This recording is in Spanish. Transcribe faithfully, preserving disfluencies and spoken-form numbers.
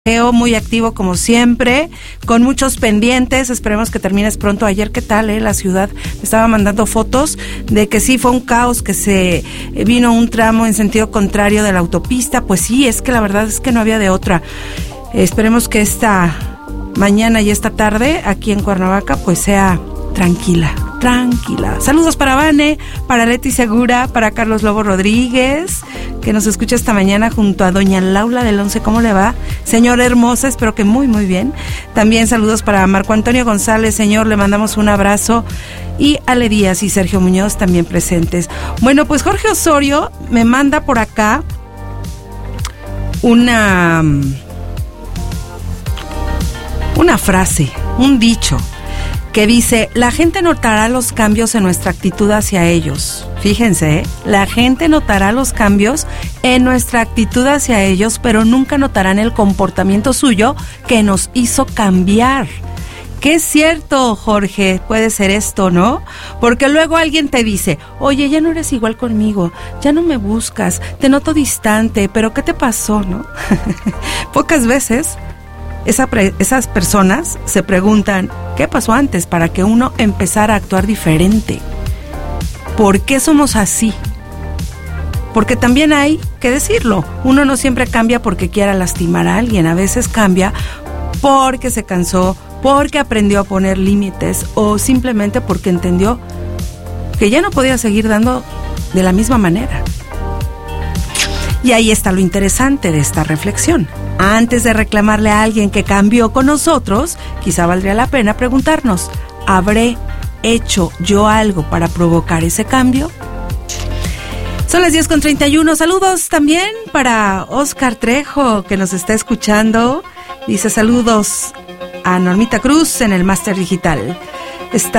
Muy activo como siempre, con muchos pendientes. Esperemos que termines pronto. Ayer, ¿qué tal, eh? La ciudad me estaba mandando fotos de que sí fue un caos, que se vino un tramo en sentido contrario de la autopista. Pues sí, es que la verdad es que no había de otra. Eh, esperemos que esta mañana y esta tarde aquí en Cuernavaca pues sea tranquila, tranquila. Saludos para Vane, para Leti Segura, para Carlos Lobo Rodríguez, que nos escucha esta mañana junto a doña Laura del Once. ¿Cómo le va? Señora hermosa, espero que muy, muy bien. También saludos para Marco Antonio González, señor, le mandamos un abrazo. Y Ale Díaz y Sergio Muñoz también presentes. Bueno, pues Jorge Osorio me manda por acá una, una frase, un dicho, que dice: la gente notará los cambios en nuestra actitud hacia ellos. Fíjense, ¿eh? La gente notará los cambios en nuestra actitud hacia ellos, pero nunca notarán el comportamiento suyo que nos hizo cambiar. ¡Qué cierto, Jorge! Puede ser esto, ¿no? Porque luego alguien te dice: oye, ya no eres igual conmigo, ya no me buscas, te noto distante, pero ¿qué te pasó, no? Pocas veces Esa pre- esas personas se preguntan qué pasó antes para que uno empezara a actuar diferente. ¿Por qué somos así? Porque también hay que decirlo, uno no siempre cambia porque quiera lastimar a alguien, a veces cambia porque se cansó, porque aprendió a poner límites o simplemente porque entendió que ya no podía seguir dando de la misma manera. Y ahí está lo interesante de esta reflexión. Antes de reclamarle a alguien que cambió con nosotros, quizá valdría la pena preguntarnos: ¿habré hecho yo algo para provocar ese cambio? Son las diez con treinta y uno. Saludos también para Oscar Trejo, que nos está escuchando. Dice: saludos a Normita Cruz en el Máster Digital. Está